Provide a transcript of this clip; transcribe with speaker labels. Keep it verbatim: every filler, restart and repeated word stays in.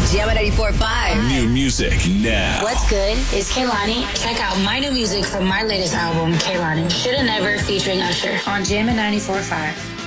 Speaker 1: Jam ninety-four point five.
Speaker 2: New music now.
Speaker 3: What's good? It's Kehlani.
Speaker 4: Check out my new music from my latest album, Kehlani. Shoulda Never featuring Usher on Jam ninety-four point five.